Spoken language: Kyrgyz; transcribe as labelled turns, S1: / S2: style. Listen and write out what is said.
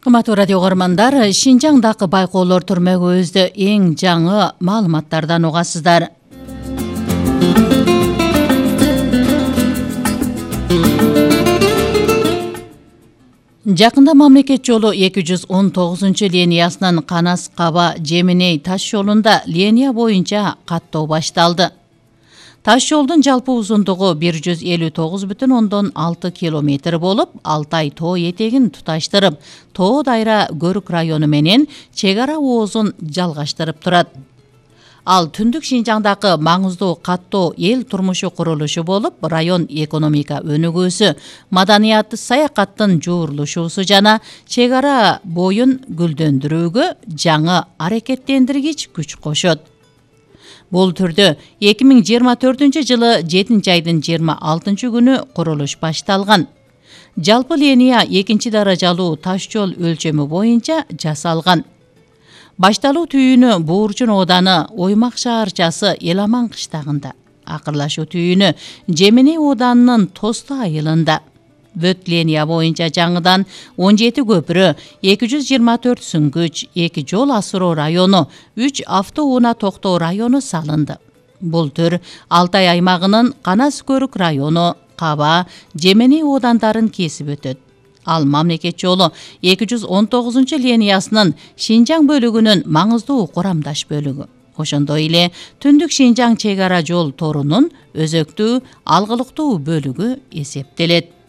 S1: Урматтуу радио көрмандар, Шинжаңдагы байкоолор түрмөгүбүздө эң жаңы маалыматтардан угасыздар. Жакында мамлекет жолу 219 линиясынын Канас-Каба Жеминей таш жолунда линия боюнча каттоо башталды. Таш жолдун жалпы узундугу 159,6 километр болуп, Алтай тоо этегин туташтырып, Тоо Дайра Көрүк району менен чек ара оозун жалгаштырып турат. Ал түндүк Шинжаңдагы маңыздуу каттоо эл турмушу курулушу болуп, район экономика өнүгүүсү, маданият, саякаттын жуурулушуусу жана чек ара боюн гүлдөндүрүүгө жаңы аракеттендиргич күч кошот. Бул түрдө 2024 жылы 7 айдын 26 күнү курулуш башталган. Жалпы линия 2 даражалуу таш жол өлчөмү боюнча жасалган. Башталуу түйүнү Буурчун ооданы Оймак шаарчасы Эламан кыштагында, акырлашуу түйүнү Жеминей ооданынын Тосту айылында. Бүт линия боюнча жаңыдан 17 көпүрө, 224 сүңгүч, 2 жол асыруу району, 3 автоунаа токтоо району салынды. Бул түр Алтай аймагынын Канас-Көрүк району, Каба, Жеминей оодандарын кесип өтөт. Ал мамлекет жолу 219 линиясынын Шинжаң бөлүгүнүн маңыздуу курамдаш бөлүгү. Ошондой эле Түндүк Шинжаң чек ара жол торунун өзөктүү алгылыктуу бөлүгү эсептелет.